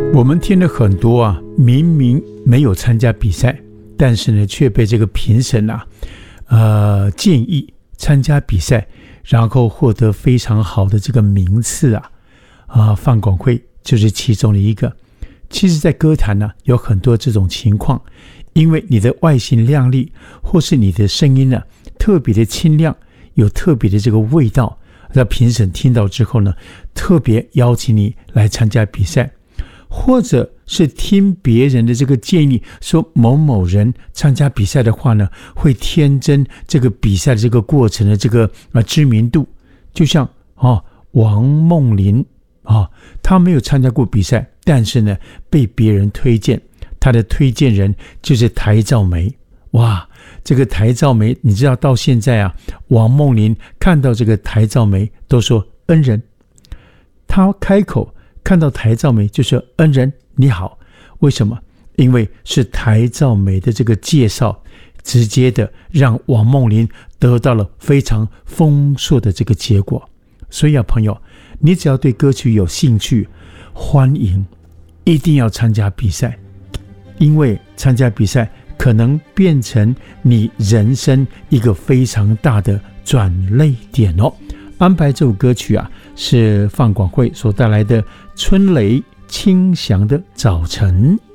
我们听了很多啊，明明没有参加比赛，但是呢，却被这个评审建议参加比赛，然后获得非常好的这个名次范广惠就是其中的一个。其实在歌坛呢，有很多这种情况，因为你的外形靓丽，或是你的声音呢特别的清亮，有特别的这个味道，那评审听到之后呢，特别邀请你来参加比赛，或者是听别人的这个建议，说某某人参加比赛的话呢，会添增这个比赛的这个过程的这个知名度。就像王梦麟他没有参加过比赛，但是呢被别人推荐，他的推荐人就是台照梅。哇，这个台照梅，你知道到现在王梦麟看到这个台照梅都说恩人，他开口看到台照梅就说恩人你好。为什么？因为是台照梅的这个介绍，直接的让王梦麟得到了非常丰硕的这个结果。所以朋友，你只要对歌曲有兴趣，欢迎一定要参加比赛，因为参加比赛可能变成你人生一个非常大的转捩点哦。安排这首歌曲是范广惠所带来的《春雷清祥的早晨》。